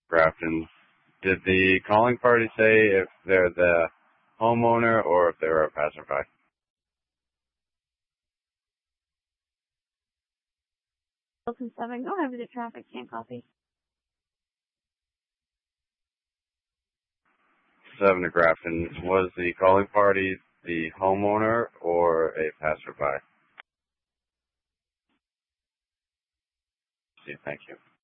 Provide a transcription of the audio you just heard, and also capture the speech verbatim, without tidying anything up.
Grafton. Did the calling party say if they're the homeowner or if they're a passerby? Wilson seven, go ahead with the traffic, can't copy. seven to Grafton. Was the calling party the homeowner or a passerby? See, thank you.